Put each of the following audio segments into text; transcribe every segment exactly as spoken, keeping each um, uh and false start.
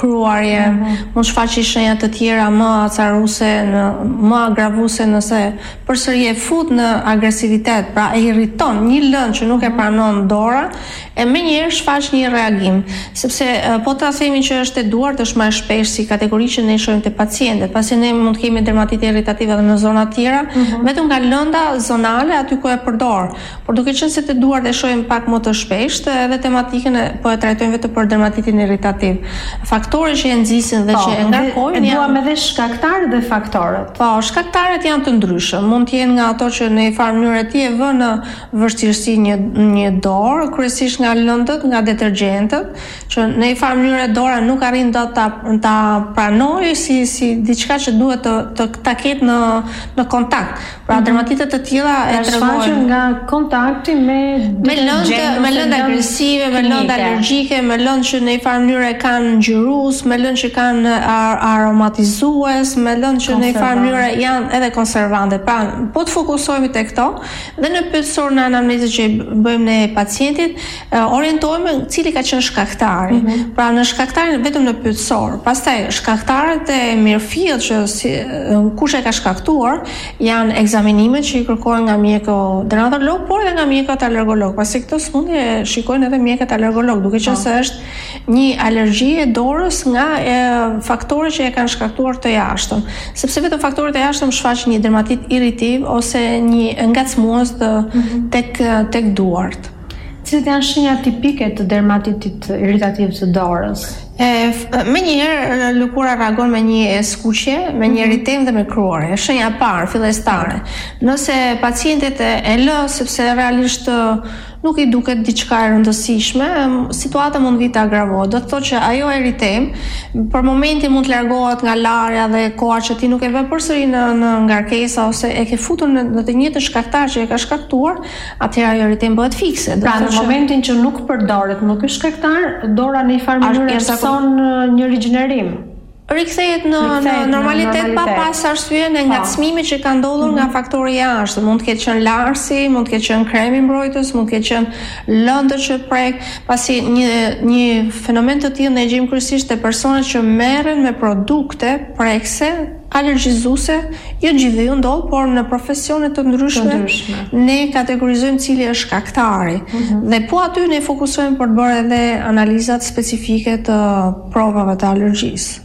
kryuarje, mm-hmm. mund shfaqi shenja të tjera më acaruse, në, më agravuese nëse përsëri e fut në agresivitet, pra e irriton një lëndë që nuk e pranon dora, e menjëherë shfaq një reagim, sepse po ta themi që është e duart, është më e shpesh si kategori që ne shohim te pacientët. Pasi ne mund të kemi dermatitë irritative edhe në zona të tjera, mm-hmm. vetëm nga lënda zonale aty ku e përdor. Por duke qenë se te duart e shohim pak më të shpeshtë, edhe tematikën e po e trajtojmë vetëm për dermatitin irritativ. Faktorët që e nxisin dhe po, që e ngarkojnë janë. E duam edhe shkaktarët dhe faktorët. Po, shkaktarët janë të ndryshëm. Mund të jenë nga ato që në një farë mënyrë ti e vë në vështirësi një një dorë, kryesisht nga lëndët, nga detergjentët, që në një farë mënyrë dora nuk arrin dot ta ta pranojë si si diçka që duhet të të ta ketë në në kontakt. Pra mm-hmm. dermatitët të tilla e tregojnë nga kontakti me me lëndë, me lëndë agresive, me lëndë allergjike, me lëndë që në një farë mënyrë kanë ngjyrus, me lëndë që kanë ar aromatizues, me lëndë që në një farë mënyrë janë edhe konservante. Pra, po të fokusohemi te këto dhe në pyetësor në anamnezë që bëjmë ne pacientit, orientohemi cili ka qenë shkaktari. Mm-hmm. Pra në shkaktarin vetëm në pyetësor. Pastaj shkaktarët e mirëfillt që si, kush e ka shkaktuar janë ekzaminimet që i kërkojnë nga mjeku dermatolog, por edhe nga mjekët alergolog. Pasi këtë sëmundje shikojnë edhe mjekët alergolog, duke qenë se është një alergji e dorës nga e, faktorët që e kanë shkaktuar të jashtëm. Sepse vetëm faktorët e jashtëm shfaqin një dermatit irritiv ose një ngacmues të mm-hmm. tek tek duart. Cilat janë shenjat tipike të dermatitit irritativ të dorës? E, me njëherë lëkura reagon me një skuqje, me një irritim dhe me kruarje. Shenja e parë, fillestare. Nëse pacientet e, e lë sepse realisht nuk i duket diçka e rëndësishme, situata mund vi të agravohet. Do të thotë që ajo irritim për momentin mund të largohet nga larja dhe koha që ti nuk e vë përsëri në, në ngarkesa ose e ke futur në, në të njëjtën shkaktar që e ka shkaktuar, atëherë ajo irritim bëhet fikse. Pra në momentin që nuk përdoret më ky shkaktar, dora në një farë mënyrë son një rigjenerim. Rikthehet në, në normalitet pa pas arsye në ngacmimet që kanë ndodhur mm-hmm. nga faktori jashtë. Mund të ketë qenë larsi, mund të ketë qenë kremi mbrojtës, mund të ketë qenë lëndë që prek, pasi një një fenomen të tillë ne gjejmë kryesisht te personat që merren me produkte prekse alergjizuese, jo gjithë ndodh, por në profesione të ndryshme, të ndryshme. Ne kategorizojmë cili është shkaktari. Mm-hmm. Dhe po aty ne fokusohemi për të bërë edhe analizat specifike të provave të alergjisë.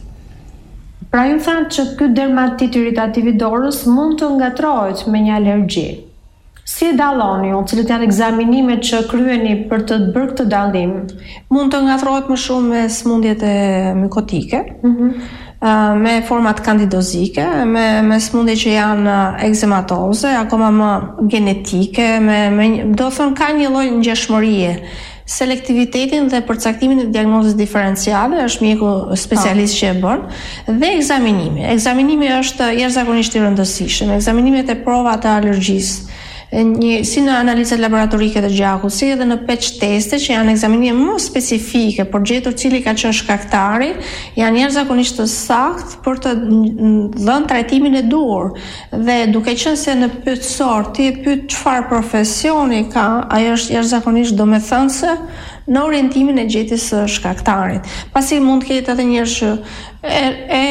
Pra ju thanë që ky dermatit irritativ i dorës mund të ngatrohet me një alergji. Si e dalloni ju, cilët janë ekzaminimet që kryeni për të bërë këtë dallim? Mund të ngatrohet më shumë me sëmundjet e mikotike, mm-hmm. uh, me format kandidozike, me, me sëmundje që janë ekzematoze, akoma më genetike, me, me, do thonë ka një lloj ngjashmërie. Selektivitetin dhe përcaktimin e diagnozës diferenciale është mjeku specialist që e bën, dhe ekzaminimi. Ekzaminimi është jashtëzakonisht i rëndësishëm. Ekzaminimet e provat të alergjisë, një, si në analizat laboratorike të gjakut, si edhe në patch teste që janë ekzaminime më specifike për gjetur cili ka qenë shkaktari, janë jashtëzakonisht të saktë për të dhënë trajtimin e duhur. Dhe duke qenë se në pyetësor ti e pyet çfarë profesioni ka, ajo është jashtëzakonisht domethënëse në orientimin e gjetjes së shkaktarit. Pasi mund të ketë edhe njerëz që e, e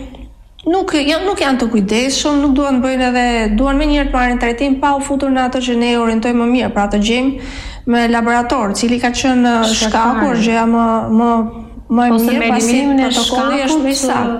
Nuk, nuk janë të kujdesshëm, nuk duan të bëjnë edhe, duan më njëherë të marrin trajtim pa u futur në ato që ne orientojmë më mirë, pra të gjejmë me laborator, cili ka qenë shkaku, është gjëja më më më e mirë, pasi protokolli është më i saktë.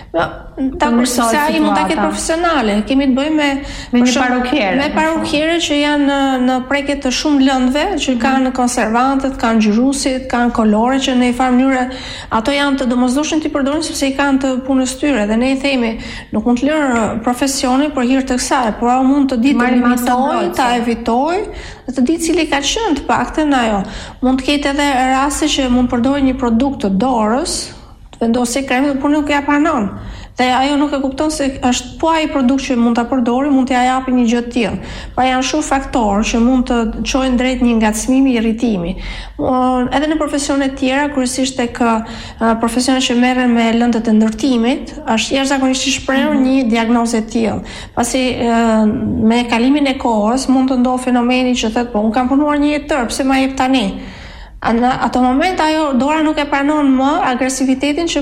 Ta se ai mund ta ketë profesionale. Kemi të bëjmë me me një parukierë. Me parukierë që janë në, në prekje të shumë lëndëve, që kanë konservantët, kanë ngjyrusit, kanë kolore që në një farë mënyrë ato janë të domosdoshme ti përdorin sepse i kanë të punës tyre dhe ne i themi nuk mund të lërë profesionin për hir të kësaj, por ajo mund të ditë të limitoj, ta evitoj, dhe të ditë cili ka qenë të paktën ajo. Mund të ketë edhe raste që mund të përdorë një produkt të dorës, të vendosë krem, por nuk ja pranon. Dhe ajo nuk e kupton se është po ai produkt që mund ta përdori, mund t'ia japi një gjë të tillë. Pra janë shumë faktorë që mund të çojnë drejt një ngacmimi, irritimi. Edhe në profesione të tjera, kryesisht tek profesionet që merren me lëndët e ndërtimit, është jashtëzakonisht i shprehur një diagnozë të tillë. Pasi me kalimin e kohës mund të ndodhë fenomeni që thotë, po un kam punuar një jetë tërë, pse ma jep tani? Në ato moment ajo dora nuk e pranon më agresivitetin që